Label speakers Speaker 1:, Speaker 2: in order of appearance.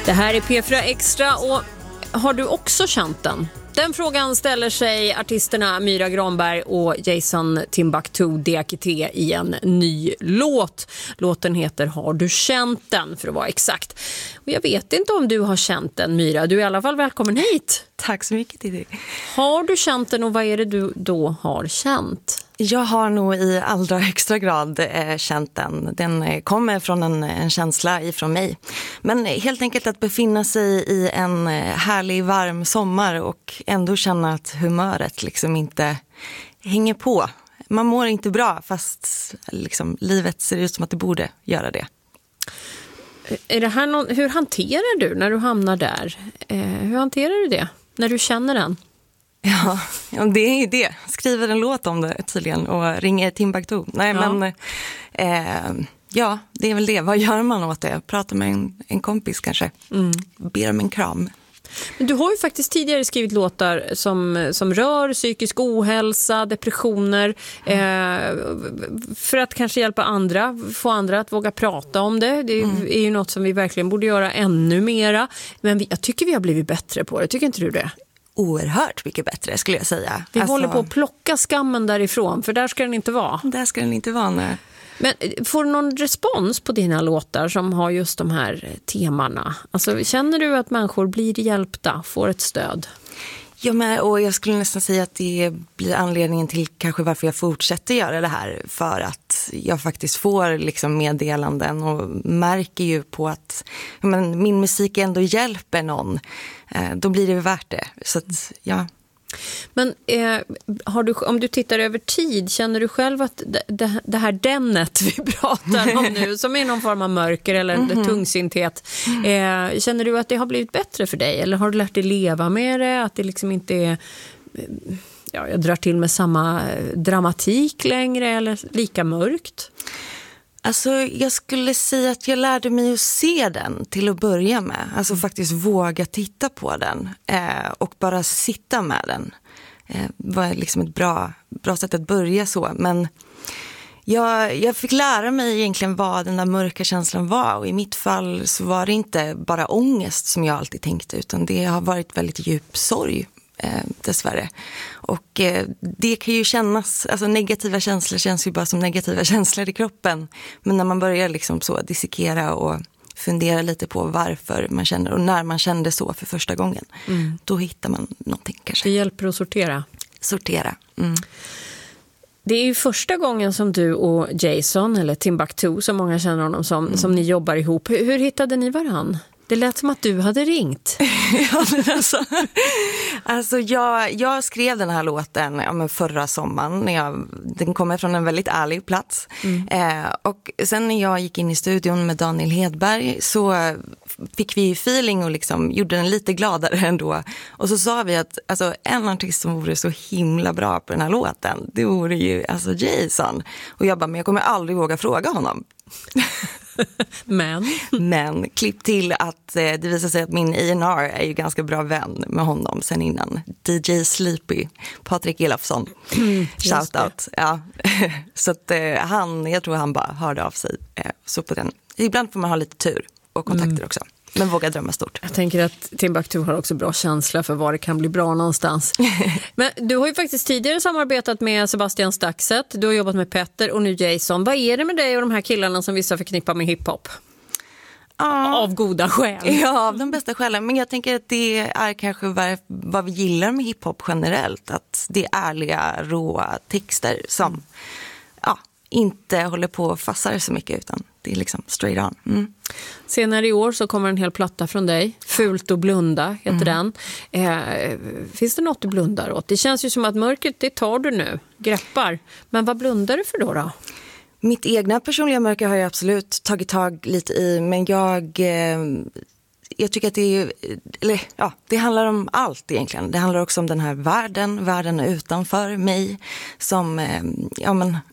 Speaker 1: Det här är P4 Extra och har du också känt den? Den frågan ställer sig artisterna Myra Granberg och Jason Timbuktu Diakité i en ny låt. Låten heter Har du känt den, för att vara exakt. Och jag vet inte om du har känt den, Myra. Du är i alla fall välkommen hit.
Speaker 2: Tack så mycket, Titti.
Speaker 1: Har du känt den och vad är det du då har känt?
Speaker 2: Jag har nog i allra högsta grad känt den. Den kommer från en känsla ifrån mig. Men helt enkelt att befinna sig i en härlig varm sommar och ändå känna att humöret liksom inte hänger på. Man mår inte bra fast liksom, livet ser ut som att det borde göra det.
Speaker 1: Är det här hur hanterar du när du hamnar där? Hur hanterar du det när du känner den?
Speaker 2: Ja, det är ju det. Skriver en låt om det tydligen och ringer Timbuktu. Nej, ja. Men ja, det är väl det. Vad gör man åt det? Pratar med en kompis kanske. Ber om en kram.
Speaker 1: Men du har ju faktiskt tidigare skrivit låtar som rör psykisk ohälsa, depressioner, för att kanske hjälpa andra, få andra att våga prata om det. Det är ju något som vi verkligen borde göra ännu mera. Men jag tycker vi har blivit bättre på det. Tycker inte du det?
Speaker 2: Oerhört mycket bättre skulle jag säga.
Speaker 1: Vi håller på att plocka skammen därifrån, för där ska den inte vara.
Speaker 2: Där ska den inte vara, nej.
Speaker 1: Men får du någon respons på dina låtar som har just de här temana? Alltså, känner du att människor blir hjälpta, får ett stöd?
Speaker 2: Ja, men, och jag skulle nästan säga att det blir anledningen till kanske varför jag fortsätter göra det här. För att jag faktiskt får liksom meddelanden och märker ju på att min musik ändå hjälper någon. Då blir det värt det. Så att, ja.
Speaker 1: Men om du tittar över tid, känner du själv att det här dämnet vi pratar om nu, som är någon form av mörker eller tungsinthet, känner du att det har blivit bättre för dig? Eller har du lärt dig leva med det? Att det liksom inte är, jag drar till med samma dramatik längre eller lika mörkt?
Speaker 2: Alltså jag skulle säga att jag lärde mig att se den till att börja med. Alltså faktiskt våga titta på den och bara sitta med den. Var liksom ett bra sätt att börja så. Men jag fick lära mig egentligen vad den där mörka känslan var. Och i mitt fall så var det inte bara ångest som jag alltid tänkte, utan det har varit väldigt djup sorg. Dessvärre. Och det kan ju kännas, alltså negativa känslor känns ju bara som negativa känslor i kroppen. Men när man börjar liksom så dissekera och fundera lite på varför man känner och när man kände så för första gången, då hittar man någonting kanske.
Speaker 1: Det hjälper att sortera. Det är ju första gången som du och Jason, eller Timbuktu som många känner honom som ni jobbar ihop. Hur hittade ni varann? Det lät som att du hade ringt.
Speaker 2: Alltså jag skrev den här låten förra sommaren. Den kommer från en väldigt ärlig plats. Och sen när jag gick in i studion med Daniel Hedberg så fick vi feeling och liksom gjorde den lite gladare ändå. Och så sa vi att alltså, en artist som vore så himla bra på den här låten, det vore ju alltså Jason. Och jag bara, men jag kommer aldrig våga fråga honom. Men klipp till att det visar sig att min A&R är ju ganska bra vän med honom sen innan. DJ Sleepy, Patrik Elofsson. Shoutout. Ja. Så att jag tror han bara hörde av sig. Så på den. Ibland får man ha lite tur och kontakter också. Men våga drömma stort.
Speaker 1: Jag tänker att Timbuktu har också bra känsla för var det kan bli bra någonstans. Men du har ju faktiskt tidigare samarbetat med Sebastian Staxet. Du har jobbat med Petter och nu Jason. Vad är det med dig och de här killarna som vissa förknippar med hiphop? Av goda skäl.
Speaker 2: Ja, av de bästa skälen. Men jag tänker att det är kanske vad vi gillar med hiphop generellt. Att det är ärliga, råa texter som inte håller på och fassar så mycket, utan det är liksom straight on.
Speaker 1: Senare i år så kommer en hel platta från dig. Fult och blunda heter den. Finns det något du blundar åt? Det känns ju som att mörkret, det tar du nu, greppar. Men vad blundar du för då?
Speaker 2: Mitt egna personliga mörker har jag absolut tagit tag lite i, men jag tycker att det handlar om allt egentligen. Det handlar också om den här världen utanför mig som